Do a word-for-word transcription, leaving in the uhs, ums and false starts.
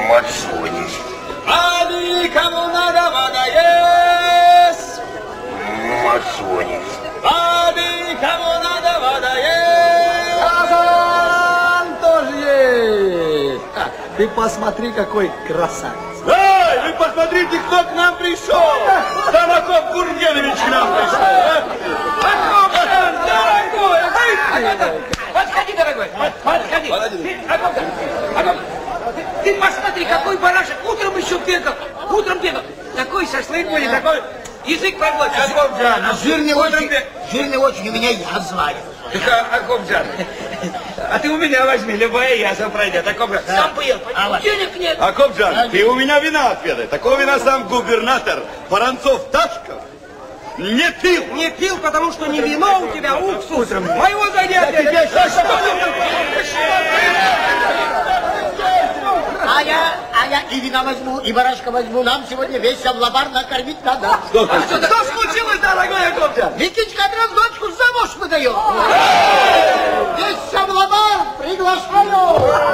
Мацунис. Али, кому надо, вода есть. Мацунис. Али, кому надо, вода есть. Казан тоже есть. А, ты посмотри, какой красавец. Эй, вы посмотрите, кто к нам пришел. Станаков Гургенович к нам пришел. Акопжан, дорогой. Подходи, дорогой, подходи. Ты, Акопжан, Акопжан, ты, ты посмотри, какой барашек. Утром еще бегал, утром бегал. Такой шашлык будет, такой язык проглотит. Акопжан, Жирный очень, жирный очень, у меня язва. Акопжан, а ты у меня возьми, любая язва пройдет. Акопжан, Сам поел, денег нет. Акопжан, ты у меня вина отведай. Такого вина сам губернатор Воронцов-Ташков не пил. Не пил, потому что не вино у тебя, а уксус. Моего занятия. А я, а я и вина возьму, и барашка возьму. Нам сегодня весь Савлабар накормить надо. Что, что, что случилось, дорогой Акопжан? Викичка от раз дочку замуж выдает. Весь Савлабар приглашаю.